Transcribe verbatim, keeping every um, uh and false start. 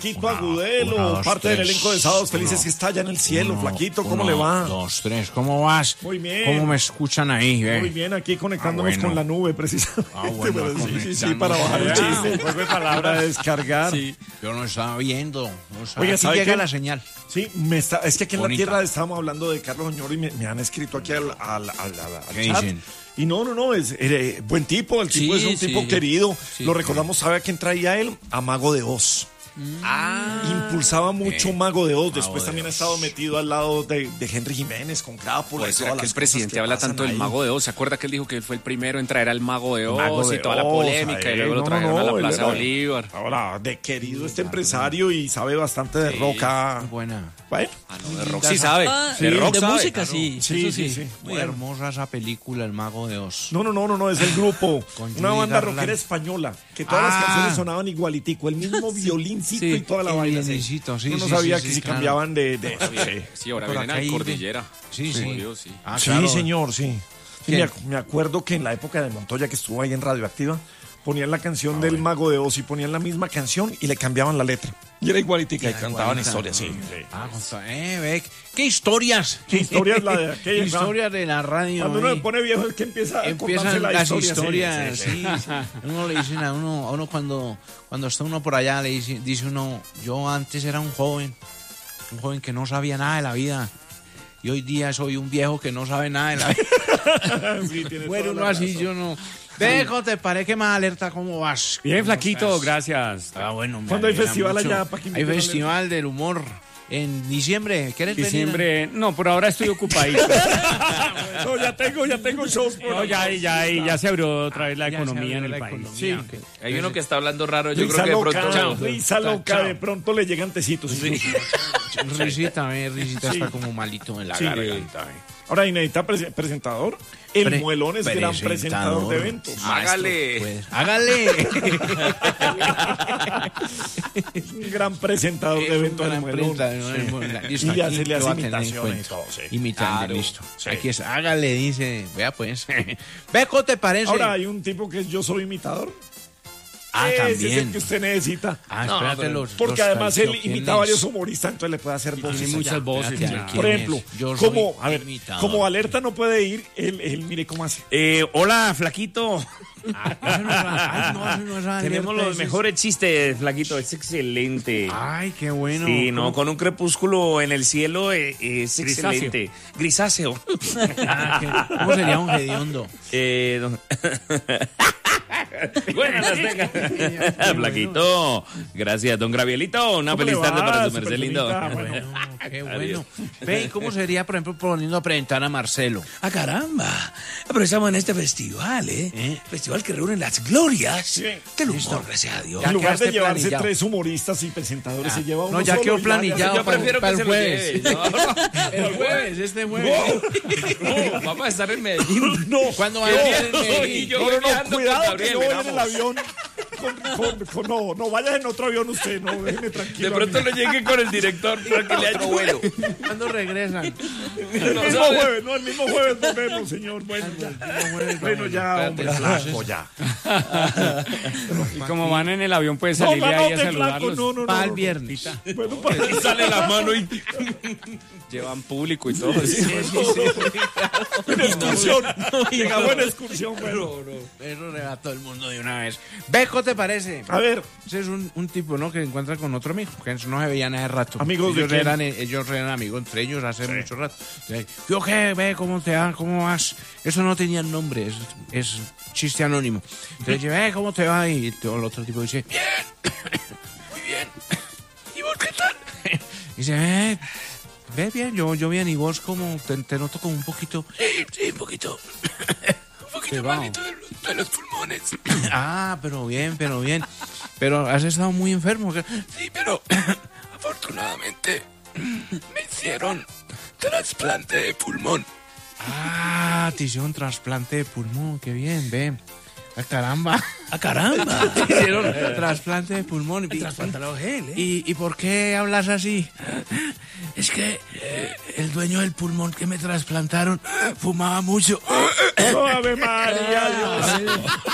Flaquito Agudelo, una, dos, parte del tres, elenco de Sábados Felices uno, que está allá en el cielo. uno, Flaquito, ¿cómo uno, le va? Dos, tres, ¿cómo vas? Muy bien. ¿Cómo me escuchan ahí? Ve? Muy bien, aquí conectándonos Ah, bueno. con la nube, precisamente. Ah, bueno, Pero sí, sí, sí, conectándonos. para bajar el Ah, chiste. Juego de palabras, para descargar. Sí. Yo no estaba viendo. No estaba. Oiga, Aquí ¿sabe llega qué? la señal. Sí, me está, es que aquí en la Bonita. tierra estábamos hablando de Carlos Oñoro y me, me han escrito aquí al, al, al, al- al ¿Qué chat. dicen? Y no, no, no, es eh, buen tipo, el tipo Sí, es un sí. tipo querido. Sí, Lo recordamos, ¿sabe a quién traía él? A Mago de Oz. Ah. Impulsaba mucho Eh, Mago de Oz. Mago Después de también ha Oz. estado metido al lado de, de Henry Jiménez con Crápula. Por y eso todas era que las el presidente cosas que habla pasan tanto del ahí. Mago de Oz. ¿Se acuerda que él dijo que fue el primero en traer al Mago de Oz Mago de y toda la Oz, polémica? ahí. Y luego lo No, trajeron no, a no, la él Plaza era- Bolívar. Ahora, de querido este empresario y sabe bastante de roca. Muy buena. Bueno, Ah, no, de rock sí sabe. Ah, de rock de sabe. música sí, sí, eso sí, sí. sí. Muy hermosa esa película, El Mago de Oz. No, no, no, no, no, es el grupo. Con Una Judy banda Garland. rockera española. Que todas las Ah. canciones sonaban igualitico. El mismo violincito Sí, y toda la el vaina. violincito, sí, Uno no sí, sabía sí, que sí, si claro. cambiaban de. de- sí. Sí, ahora Por vienen a acá la hay- cordillera. Sí, sí. Obvio, sí. Ah, Sí, claro. señor, sí. Sí, ¿Quién? me, ac- me acuerdo que en la época de Montoya, que estuvo ahí en Radioactiva, ponían la canción Ah, del Mago de Oz y ponían la misma canción y le cambiaban la letra. Y era igualitica y Era cantaban igualita. historias, sí. sí. Ah, con- eh, ve, ¿qué historias? ¿Qué historia es la de ¿Qué aquella? historias de la radio? Cuando uno ahí? se pone viejo es que empieza a Empiezan contarse la las historia, sí, historias, sí, sí. sí, sí. Uno le dicen a uno, a uno cuando, cuando está uno por allá, le dice, dice uno, yo antes era un joven, un joven que no sabía nada de la vida. Y hoy día soy un viejo que no sabe nada de la vida. Sí, tiene Bueno, toda uno la así, razón. yo no. Dejo, te paré que más alerta, ¿cómo vas? Bien, ¿Cómo flaquito, estás? gracias. Ah, bueno, me ¿Cuándo hay alegra festival mucho. allá, pa' que Hay inviten a leer? festival del humor en diciembre. ¿Quieres venir? Diciembre, no, por ahora estoy ocupadito. No, ya tengo, ya tengo shows por No, ya, ya, ya se abrió otra vez la Ya se economía en abrió el la país. economía, Sí. ok. Hay uno que está hablando raro. Yo Risa creo que de loca, pronto. risa loca, Chao. de pronto le llegan tecitos. incluso. Risita, eh, risita Sí. está como malito en la Sí. garganta. eh. Ahora, ¿y necesita prese- presentador? El Pre- Muelón es gran presentador. presentador de eventos. Hágale. Pues, hágale. Un gran presentador de eventos del Muelón. Sí. Y le hace, le hace imitaciones y todo, sí. Imitando, Claro, listo. sí. Aquí es, hágale, dice. Vea pues. Beco, ¿te parece? Ahora, hay un tipo que es Yo Soy Imitador. ah, Ese también. es el que usted necesita. Ah, No, espérate, pero- los. Porque los además él traducciones. imita a varios humoristas, entonces le puede hacer voces. Tiene allá. muchas voces. Espérate, ya. ¿quién Por es? ejemplo, Yo soy como, a ver, imitador. como Alerta no puede ir, él, él mire cómo hace. Eh, hola, flaquito. Ay, no, eso no es alerta, Tenemos los ese es- mejores chistes, flaquito. Es excelente. Ay, qué bueno. Sí, no, con un crepúsculo en el cielo eh, es Grisáceo. excelente. Grisáceo. Ah, qué- ¿Cómo sería un hediondo? Eh, don- Buenas las tenga. Flaquito. Gracias, don Gravielito. Una ¿Cómo le feliz tarde va, para su merced lindo. supersonita? Bueno, Bueno, qué bueno. Ve, ¿y cómo sería, por ejemplo, poniendo a presentar a Marcelo? ¡Ah, caramba! Pero estamos en este festival, ¿eh? ¿Eh? Festival que reúne las glorias Sí. del humor, gracias a Dios. Ya en lugar de quedaste llevarse planillado. tres humoristas y presentadores, se lleva uno No, ya solo quedó y ya- planillado. Yo prefiero para que el se lo jueves. lleve. No, El jueves, este jueves. no, vamos a estar en Medellín. No, ¿Cuándo va no, a ir en no, Medellín? y yo no, no, no, viajando con cuidado que Gabriel, yo voy en vamos. el avión. Con- con- con- no, no vayas en otro avión usted, no, déjeme tranquilo. De pronto amigo. le llegue con el director para que le haya vuelo. ¿Cuándo regresan? El mismo jueves, no, el mismo jueves volvemos, señor. Bueno, ya, bueno, ya, hombre, Espérate, flaco, ya. Y como van en el avión, puede No, salir ahí a manote, flaco, saludarlos. no, no, no. Para el no. viernes. Bueno, para Y sale la mano y llevan público y todo. Sí, sí, sí. en excursión. Llegamos en excursión, bueno. Eso le da a todo el mundo de una vez. Beco, ¿te parece? A ver, Ese es un, un tipo, ¿no? Que se encuentra con otro amigo, que no se veían hace rato. ¿Amigos de ellos quién? eran, ellos eran amigos entre ellos hace mucho rato. Entonces, ¿yo qué? Ve, ¿cómo te va? ¿Cómo vas? Eso no tenía nombre, es, es chiste anónimo. Entonces, yo, eh, ¿cómo te va? Y todo el otro tipo dice, bien, muy bien. ¿Y vos qué tal? Y dice, eh, ve bien, yo, yo bien, y vos como, te, te noto como un poquito... Sí, sí, un poquito. un poquito va. malito de, los- de los pulmones. Ah, pero bien, pero bien. Pero has estado muy enfermo. ¿qué? Sí, pero afortunadamente me hicieron trasplante de pulmón. Ah, te hicieron trasplante de pulmón, qué bien, ve. Ah, caramba. ¡Ah, caramba! Te hicieron trasplante de pulmón. Me trasplantaron gel, ¿eh? ¿Y, ¿Y por qué hablas así? Es que eh, el dueño del pulmón que me trasplantaron fumaba mucho. Ave María, Dios.